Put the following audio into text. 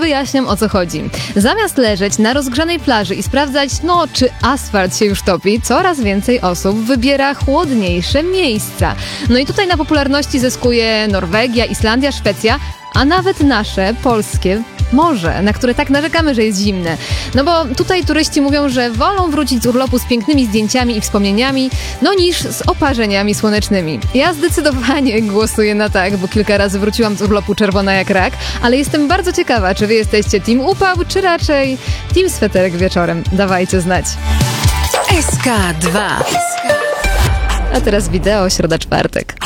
wyjaśniam, o co chodzi. Zamiast leżeć na rozgrzanej plaży i sprawdzać, czy asfalt się już topi, coraz więcej osób wybiera chłodniejsze miejsca. No i tutaj na popularności zyskuje Norwegia, Islandia, Szwecja, a nawet nasze, polskie morze, na które tak narzekamy, że jest zimne. No bo tutaj turyści mówią, że wolą wrócić z urlopu z pięknymi zdjęciami i wspomnieniami, niż z oparzeniami słonecznymi. Ja zdecydowanie głosuję na tak, bo kilka razy wróciłam z urlopu czerwona jak rak, ale jestem bardzo ciekawa, czy wy jesteście team upał, czy raczej team sweterek wieczorem. Dawajcie znać. SK2. A teraz wideo, środa, czwartek.